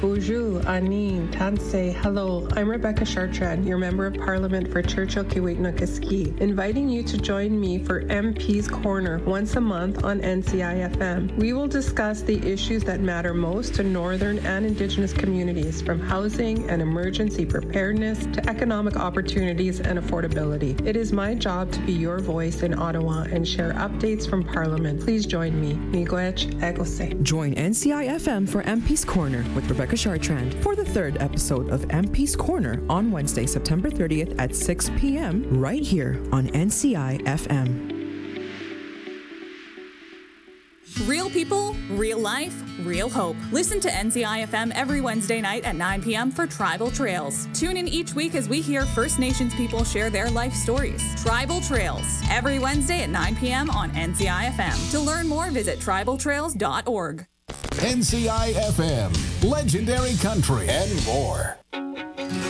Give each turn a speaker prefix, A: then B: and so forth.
A: Bonjour, Anin, Tansei, hello. I'm Rebecca Chartrand, your Member of Parliament for Churchill Kiwiknakiski, inviting you to join me for MP's Corner once a month on NCI-FM. We will discuss the issues that matter most to Northern and Indigenous communities, from housing and emergency preparedness to economic opportunities and affordability. It is my job to be your voice in Ottawa and share updates from Parliament. Please join me. Miigwech Egose.
B: Join NCI-FM for MP's Corner with Rebecca Chartrand for the third episode of MP's Corner on Wednesday, September 30th at 6 p.m. right here on NCI-FM.
C: Real people, real life, real hope. Listen to NCI-FM every Wednesday night at 9 p.m. for Tribal Trails. Tune in each week as we hear First Nations people share their life stories. Tribal Trails, every Wednesday at 9 p.m. on NCI-FM. To learn more, visit tribaltrails.org.
D: NCI-FM, Legendary Country, and more.